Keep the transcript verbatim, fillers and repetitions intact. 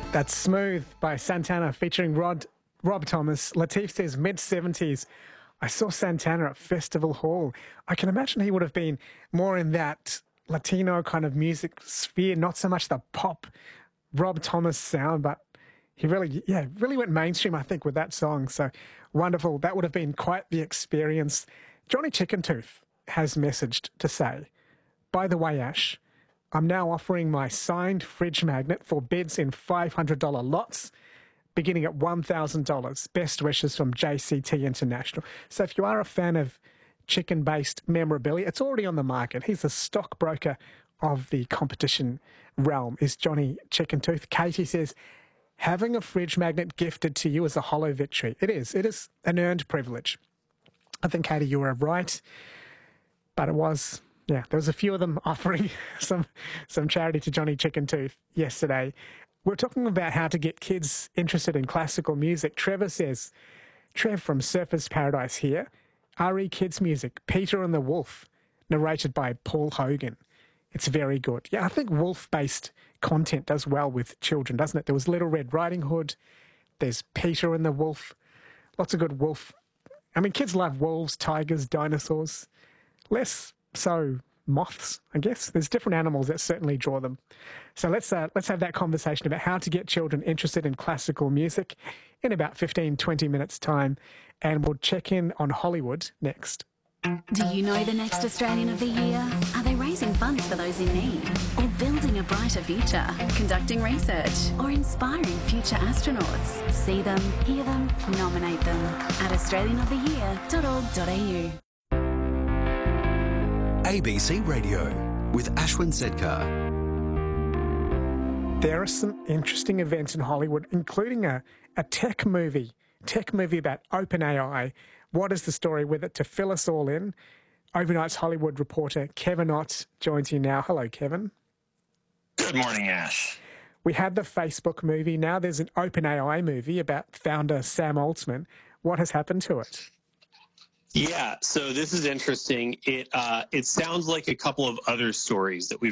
That's Smooth by Santana featuring Rod, Rob Thomas. Latif says mid seventies. I saw Santana at Festival Hall. I can imagine he would have been more in that Latino kind of music sphere, not so much the pop Rob Thomas sound, but he really, yeah, really went mainstream, I think, with that song. So wonderful. That would have been quite the experience. Johnny Chickentooth has messaged to say, by the way, Ash, I'm now offering my signed fridge magnet for bids in five hundred dollars lots, beginning at one thousand dollars. Best wishes from J C T International. So if you are a fan of chicken-based memorabilia, it's already on the market. He's the stockbroker of the competition realm, is Johnny Chickentooth. Katie says, having a fridge magnet gifted to you is a hollow victory. It is. It is an earned privilege. I think, Katie, you were right, but it was... Yeah, there was a few of them offering some some charity to Johnny Chickentooth yesterday. We're talking about how to get kids interested in classical music. Trevor says, Trev from Surfers Paradise here, R E Kids Music, Peter and the Wolf, narrated by Paul Hogan. It's very good. Yeah, I think wolf-based content does well with children, doesn't it? There was Little Red Riding Hood, there's Peter and the Wolf, lots of good wolf. I mean, kids love wolves, tigers, dinosaurs, less... So moths, I guess. There's different animals that certainly draw them. So let's uh, let's have that conversation about how to get children interested in classical music in about fifteen, twenty minutes time. And we'll check in on Hollywood next. Do you know the next Australian of the Year? Are they raising funds for those in need? Or building a brighter future? Conducting research? Or inspiring future astronauts? See them, hear them, nominate them at australian of the year dot org dot a u. A B C Radio with Ashwin Sedkar. There are some interesting events in Hollywood, including a, a tech movie, tech movie about OpenAI. What is the story with it? To fill us all in, Overnight's Hollywood reporter Kevin Ott joins you now. Hello, Kevin. Good morning, Ash. We had the Facebook movie. Now there's an OpenAI movie about founder Sam Altman. What has happened to it? Yeah, so this is interesting. It uh, it sounds like a couple of other stories that we've